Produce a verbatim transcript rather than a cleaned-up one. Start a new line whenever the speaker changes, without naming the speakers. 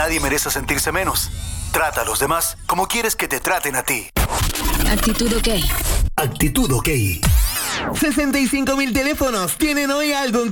Nadie merece sentirse menos. Trata a los demás como quieres que te traten a ti.
Actitud OK.
Actitud OK.
sesenta y cinco mil teléfonos tienen hoy algo en